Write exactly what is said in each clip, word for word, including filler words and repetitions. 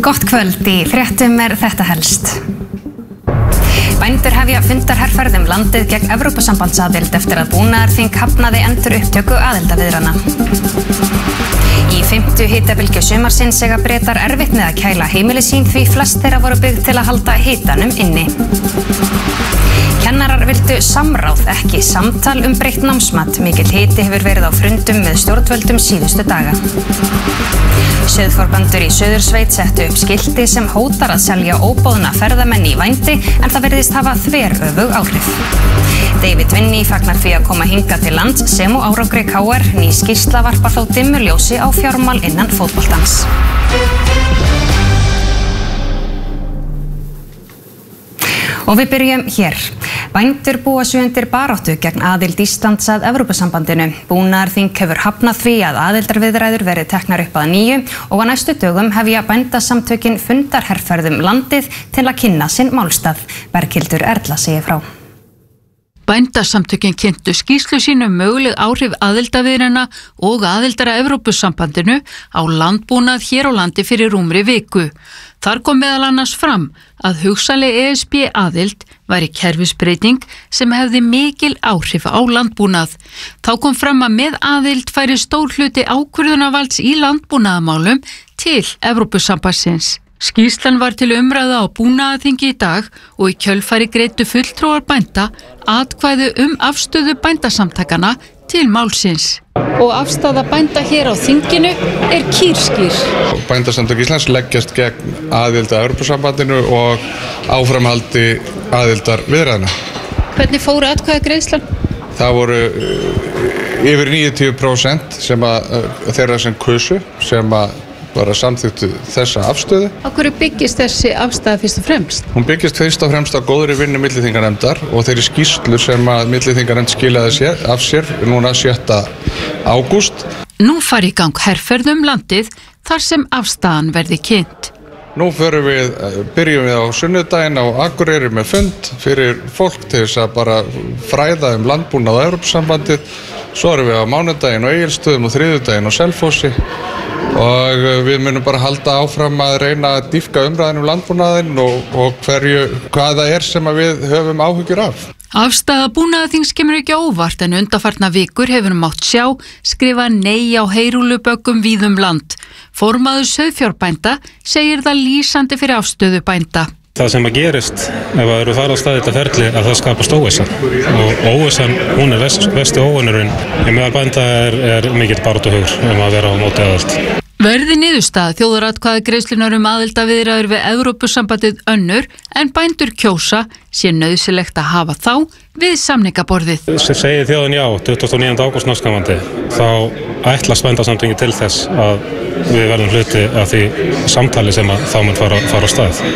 Gott kvöld, í fréttum er þetta helst. Bændur hefja fundarherferð um landið gegn Evrópusambandsaðild eftir að búnaðarþing hafnaði endur upptöku aðildarviðrana. Í fimmtu hitabylgju sumarsins eiga Bretar erfitt með að kæla heimili sín því flest þeirra voru byggð til að halda hitanum inni. Kennarar vildu samráð, ekki samtal um breytt námsmat. Mikill hiti hefur verið á frundum með stjórnvöldum síðustu daga. Sauðfjárbændur í Suðursveit settu upp skilti sem hótar að selja óboðna ferðamenn í vændi en það virðist hafa þveröfug áhrif. David Vinny fagnar því að koma hingað til lands sem og árangri K R. Ný skýrsla varpar þó dimmu ljósi á fjármál innan fótboltans. Og við byrjum hér. Bændur búa sig undir baráttu gegn aðild Íslands að Evrópusambandinu. Búnaðarþing hefur hafnað því að aðildarviðræður verið teknar upp að nýju og á næstu dögum hefja bændasamtökin fundarherferðum landið til að kynna sinn málstað. Berghildur Erla segir frá. Bændasamtökin kynntu skýrslu sínu möguleg áhrif aðildarviðræðna og aðildar að Evrópusambandinu á landbúnað hér á landi fyrir rúmri viku. Þar kom meðal annars fram að hugsanleg E S B aðild væri kerfisbreyting sem hefði mikil áhrif á landbúnað. Þá kom fram að með aðild færi stór hluti ákvörðunarvalds í landbúnaðamálum til Evrópusambandsins. Skýrslan var til umræða á búnaðarþingi í dag og í kjölfari greiddu fulltrúar bænda atkvæði um afstöðu bændasamtakana til málsins. Og afstaða bænda hér á þinginu er kýrskýr. Bændasamtök Íslands leggjast gegn aðild að Evrópusambandinu og áframhaldi aðildar viðræðna. Hvernig fóru atkvæðagreiðslan? Það voru yfir níutíu prósent sem að þeirra sem kusu sem að bara samþyktu þessa afstöðu. Á hverju byggist þessi afstaða fyrst og fremst? Hún byggist fyrst og fremst á góðri vinnu milliþinganefndar og þeirri skýrslu sem að milliþinganefnd skilaði sér, af sér núna sjötta ágúst. Nú fari í gang herferð um landið þar sem afstaðan verði kynnt. Nú förum við, byrjum við á sunnudaginn á Akureyri með fund fyrir fólk til þess að bara fræða um landbúnað á Evrópusambandið. Svo erum við á mánudaginn á Egilsstöðum og þriðjudaginn á Selfossi. Og við munum bara halda áfram að reyna að dýpka umræðin um landbúnaðinn og, og hverju, hvað það er sem við höfum áhyggjur af. Afstaða búnaðarþings kemur ekki óvart en undanfarna vikur hefur mátt sjá skrifa nei á heyrúlluböggum víðum land. Formaður sauðfjárbænda segir það lýsandi fyrir afstöðu bænda. Það sem að gerist ef það eru þar á staði þetta ferli að það skapast óvissa og óvissan, hún er vest, vesti óvinnurinn en meðal bænda er, er mikill baráttuhugur um að vera á móti aðild. Verði niðurstaða þjóðaratkvæðagreiðslunnar um aðildarviðræður við Evrópusambandið önnur en bændur kjósa sé nauðsynlegt að hafa þá við samningaborðið. Sem segir þjóðin já, tuttugasta og níunda ágúst næstkomandi, þá ætlast bændasamtökin til þess að við verðum hluti af því samtali sem að þá mun fara, fara á stað.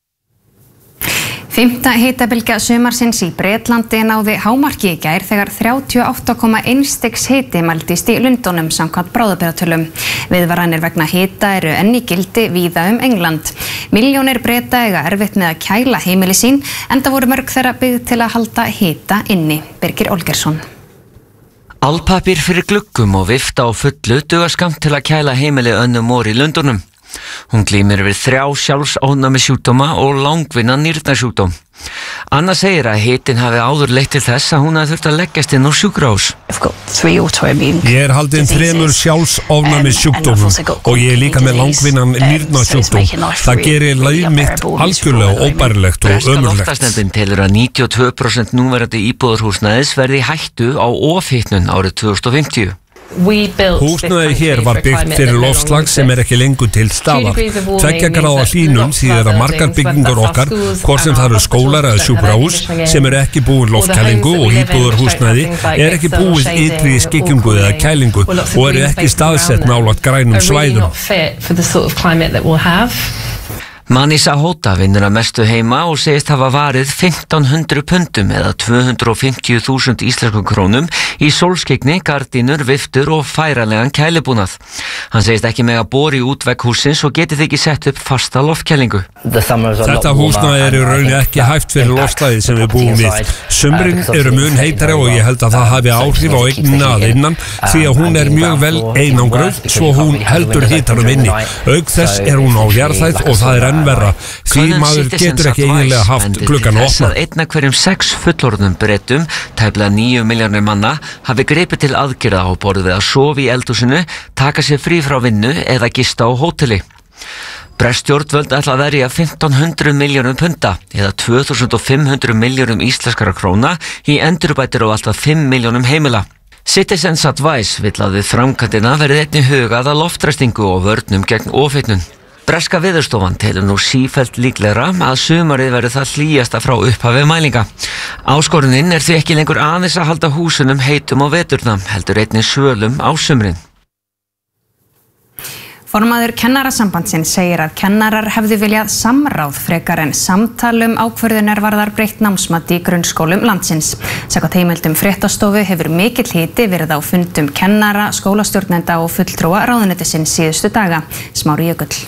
Fimmta hitabylgja sumarsins í Bretlandi náði hámarki í gær þegar þrjátíu og átta komma eins stigs hiti mældist í Lundúnum samkvæmt bráðabirgðatölum. Viðvaranir vegna hita eru enn í gildi víða um England. Milljónir Breta eiga erfitt með að kæla heimili sín enda voru mörg þeirra byggð til að halda hita inni. Birgir Olgersson. Alpapír fyrir gluggum og vifta á fullu duga skammt til að kæla heimili önnum or í Lundúnum. Hún glímir við þrjá sjálfsofnæmi sjúkdóma og langvinnan nýrnasjúkdóm. Anna segir að hitinn hafi áður leitt til þess að hún hafi þurft að leggjast inn á sjúkrahús. Ég er haldinn þremur sjálfsofnæmi sjúkdómum og ég er líka með langvinnan nýrnasjúkdóm. Það gerir líf mitt algjörlega óbærilegt og ömurlegt. Breska loftslagsnefndin telur að níutíu og tvö prósent núverandi íbúðarhúsnæðis verði í hættu á ofhitnun árið tvö þúsund og fimmtíu. Húsnæði hér var byggt fyrir loftslag sem er ekki lengur til staðar. Tveggja gráða hlýnun þýðir að margar byggingar okkar, hvort sem það eru skólar eða sjúkrahús, sem eru ekki búin loftkælingu og íbúðarhúsnæði, er ekki búið ytri skyggingu eða kælingu og eru ekki staðsett nálægt grænum svæðum. Manisha Hota vinnur að mestu heima og segist hafa varið fimmtán hundruð pundum eða tvö hundruð og fimmtíu þúsund íslenskum krónum í sólskeggni, gardínur, viftur og færanlegan kælibúnað. Hann segist ekki mega bora í útvegg hússins og geti þið ekki sett upp fasta loftkælingu. Þetta húsnæði er í rauninni ekki hæft fyrir loftslagið sem við búum við. Sumrin eru mun heitari og ég held að það hafi áhrif á eignina að innan því að hún er mjög vel einangruð svo hún heldur hitanum inni. Auk þess er hún á jarðhæð og það er enn verra því maður getur ekki eiginlega haft gluggan opna. Einn af hverjum sex fullorðnum Bretum, tæplega níu milljónir manna, hafi gripið til aðgerða á borð við að sofa í eldhúsinu, taka sér frí frá vinnu eða gista á hóteli. Bresk stjórnvöld ætla að verja fimmtán hundruð milljónum punda eða tvö þúsund fimm hundruð milljónum íslenskara króna í endurbætur á alltaf fimm milljónum heimila. Citizens Advice vill að við framkvæmdina verði einnig hugað að loftræstingu og vörnum gegn ofhitnun. Breska veðurstofan telur nú sífellt líklegra að sumarið verður það hlýjasta frá upphafi mælinga. Áskorunin er því ekki lengur aðeins að halda húsunum heitum á veturna, heldur einnig svölum á sumrin. Formaður Kennarasambandsins segir að kennarar hefðu viljað samráð frekar en samtal um ákvörðunar varðar breytt námsmat í grunnskólum landsins. Samkvæmt heimildum fréttastofu hefur mikill hiti verið á fundum kennara, skólastjórnenda og fulltrúa ráðuneytisins síðustu daga. Smári Jökull.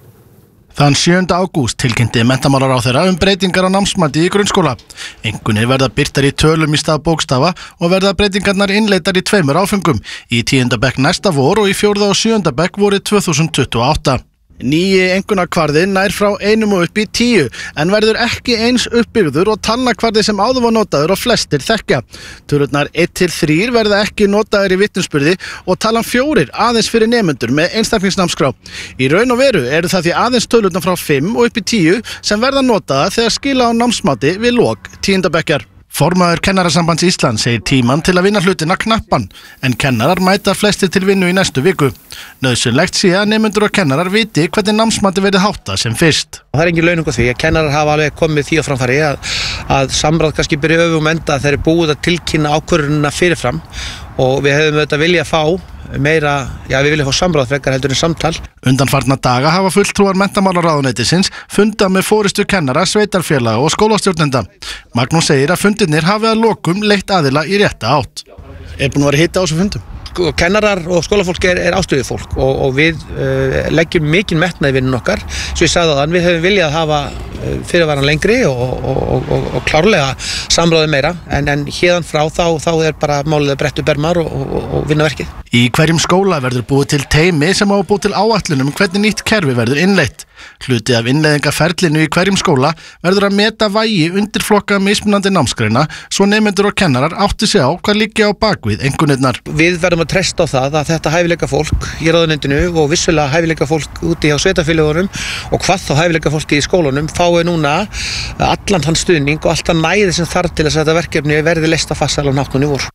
Þann sjöunda ágúst tilkynnti menntamálaráðherra um breytingar á námsmati í grunnskóla. Einkunnir verða birtar í tölum í stað bókstafa og verða breytingarnar innleiddar í tveimur áföngum, í tíunda bekk næsta vor og í fjórða og sjöunda bekk vorið tvö þúsund tuttugu og átta. Nýji einkunnakvarði nær frá einum og upp í tíu en verður ekki eins uppbyggður og talnakvarði sem áður var notaður og flestir þekkja. Tölurnar eitt til þrír verða ekki notaður í vitnisburði og talan fjórir aðeins fyrir nemendur með einstaklingsnámskrá. Í raun og veru eru það því aðeins tölurnar frá fimm og upp í tíu sem verða notaðar þegar skila á námsmati við lok tíunda bekkjar. Formaður Kennarasambands Íslands segir tíman til að vinna hlutina knappan, en kennarar mæta flestir til vinnu í næstu viku. Nauðsynlegt sé að nemendur og kennarar viti hvernig námsmati verði háttað sem fyrst. Það er engin launung á því að kennarar hafa alveg komið því á framfæri að, að samráð kannski byrja öfum enda þeir eru búið að tilkynna ákvörðunina fyrirfram og við hefum auðvitað viljað fá meira, já við viljum fá samráð frekar heldur en samtal. Undanfarna daga hafa fulltrúar menntamálaráðuneytisins fundað með forystu kennara, sveitarfélaga og skólastjórnenda. Magnús segir að fundirnir hafi að lokum leitt aðila í rétta átt. Er búin að vera hitta á þessu fundum? Kennarar og skólafólk er, er ástríðið fólk og, og við uh, leggjum mikinn metnað í vinnun okkar. Svo ég sagði þann, við höfum viljað hafa uh, fyrirvaran lengri og, og, og, og, og klárlega samráðið meira en, en hérðan frá þá, þá er bara málið að brettu bermar og, og, og vinna verkið. Í hverjum skóla verður búið til teymi sem á að búið til áætlunum hvernig nýtt kerfi verður innleitt. Hluti af innleiðingaferlinu í hverjum skóla verður að meta vægi undirflokka mismunandi námsgreina svo nemendur og kennarar átti sig á hvað liggja á bakvið einkunnirnar. Við verðum að treysta á það að þetta hæfileika fólk í ráðuneytinu og vissulega hæfileika fólk úti hjá sveitarfélögunum og hvað þá hæfileika fólki í skólunum fái núna allan þann stuðning og allt það næði sem þarf til þess að þetta verkefni verði leyst að farsæla á náttúrunni vor.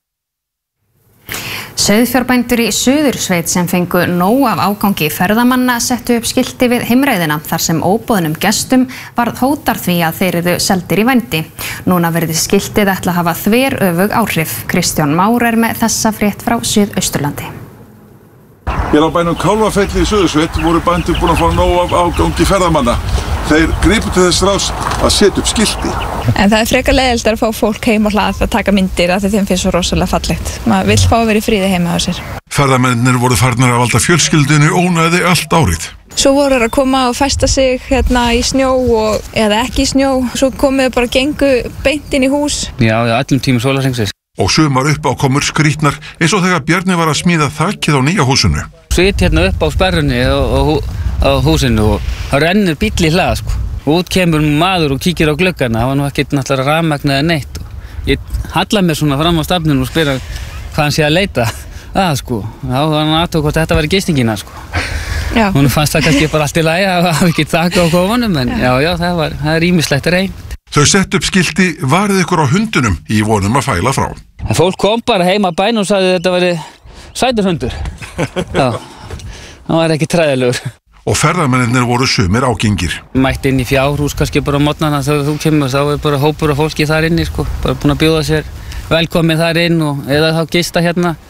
Sauðfjárbændur í Suðursveit sem fengu nóg af ágangi ferðamanna settu upp skilti við heimreiðina þar sem óboðnum gestum varð hótar því að þeir eru seldir í vændi. Núna verði skiltið ætla að hafa þveröfug áhrif. Kristján Már er með þessa frétt frá Suðausturlandi. Hér á bænum Kálfafelli í Suðursveit voru bændur búin að fá nóg af ágangi ferðamanna. Þeir gripu til þess ráðs að setja upp skilti. En það er frekar leiðilegt að fá fólk heim og hlað að taka myndir af því þeim finnst svo rosalega fallegt. Maður vill fá að vera í fríði heima á sér. Ferðamennir voru farnir að valda fjölskyldunni ónæði allt árið. Svo voru að koma og festa sig hérna í snjó og, eða ekki í snjó. Svo komuðu bara gengu beint inn í hús. Já, já, allum tímum sólarhringsins. Og sumar upp á komur skrýtnar eins og þegar Bjarni var að smíða þakið á nýja húsinu. Sitt hérna upp á sperrunni og á húsinu og það rennur bíll í hlað sko. Og út kemur maður og kíkir á gluggana, það var nú ekkert náttúrulega rafmagn eða neitt. Ég halla mér svona fram á stafninu og spyr hvað hann sé að leita að sko. Já, það var hann aðtók hvort þetta væri gistingina sko. Já. Hún fannst það kannski bara allt í lagi að hafa ekki taka á kofunum en já, já, það var, það er ýmislegt reynd. Þau sett upp skilti varið ykkur á hundunum í vonum að fæla frá. En fólk kom bara heim að bæn og sagði þetta væri sætur hundur. Já, það var ekki træðilegur. Og ferðamennir voru sumir ágengir. Mætti inn í fjárhús kannski bara á morgnana þegar þú kemur þá er bara hópur af fólki þar inni sko. Bara búin að bjóða sér velkomið þar inn og eða þá gista hérna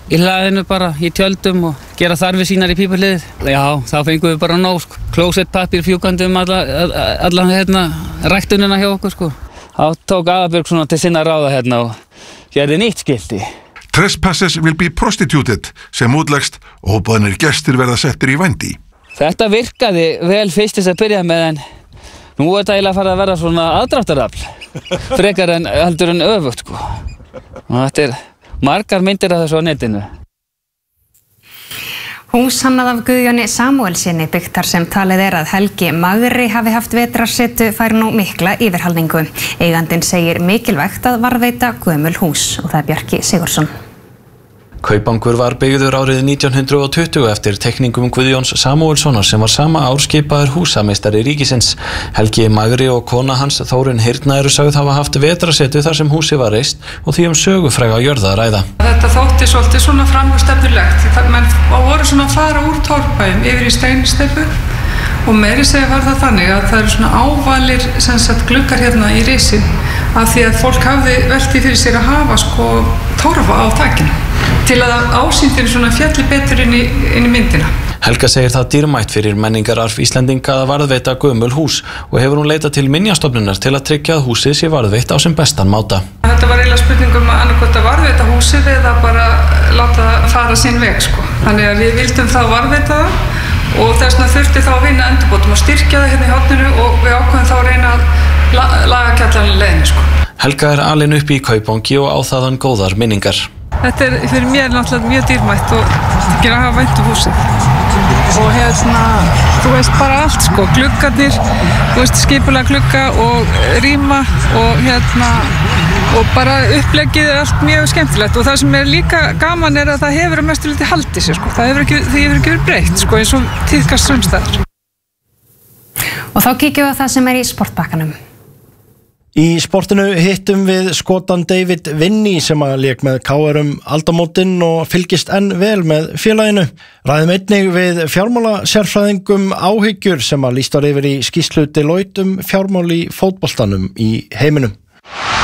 í hlaðinu bara, í tjöldum og gera þarfir sínar í pípuhliðið. Já, þá fengum við bara nóg, sko. Klósettpappír fjúkandi um alla, alla hérna, ræktunina hjá okkur, sko. Þá tók Aðalbjörg svona til sinna ráða hérna og gerði nýtt skilti. Trespasses will be prostituted, sem útlegst og óboðnir gestir verða settir í vændi. Þetta virkaði vel fyrst þess að byrja með, en nú er þetta eiginlega að fara að vera svona aðdráttarafl, frekar en heldur en öfugt, sko. Og þetta er margar myndir af þessu á netinu. Hús hannað af Guðjóni Samúelssyni byggt þar sem talið er að Helgi Magri hafi haft vetrarsetu fær nú mikla yfirhalningu. Eigandinn segir mikilvægt að varðveita gömul hús og það er Bjarki Sigurðsson. Kaupangur var byggður árið nítján hundruð og tuttugu eftir teikningum Guðjóns Samúelssonar sem var sama ár skipaður húsameistari ríkisins. Helgi Magri og kona hans Þórunn Hyrna eru sögð hafa haft vetrarsetu þar sem húsið var reist og því um sögufræga jörð að ræða. Þetta þótti svolítið svona framúrstefnulegt. Menn voru svona að fara úr torfbæjum yfir í steinsteypu og meiri segja var það þannig að það eru svona ávalir sem sagt gluggar hérna í risin af því að fólk hafði velti fyrir sér að hafa sko torfa á þakinu til að ásýndin svona fjalli betur inn í, inn í myndina. Helga segir það dýrmætt fyrir menningararf Íslendinga að varðveita gömul hús og hefur hún leitað til minjastofnunar til að tryggja að húsið sé varðveitt á sem bestan máta. Þetta var eiginlega spurningum að annarkvort að varðveita húsið eða bara láta það fara sinn veg sko. Þannig að við vildum þá varðveita það og þess vegna þurfti þá að vinna endurbótum og styrkja það hérna í horninu og við ákveðum þá að reyna að la laga kjallarinn leiðinu sko. Helga er alin upp í Kaupangi og á þaðan góðar minningar. Þetta er fyrir mér náttúrulega mjög dýrmætt og ekki að hafa vænt um húsið. Og hérna, þú veist bara allt sko, gluggarnir, þú veist skipulega glugga og rýma og hérna, og bara uppleggið er allt mjög skemmtilegt og það sem er líka gaman er að það hefur að mestu liti haldið sér sko, það hefur ekki, það hefur ekki verið breytt sko eins og tíðkast sumstaðar. Og þá kíkjum við á það sem er í sportbakkanum. Í sportinu hittum við skotan David Vinny sem að lék með K R um aldamótin og fylgist enn vel með félaginu. Ræðum einnig við fjármálasérfræðingum áhyggjur sem að lýst var yfir í skýrslu Deloitte um fjármál í fótboltanum í heiminum.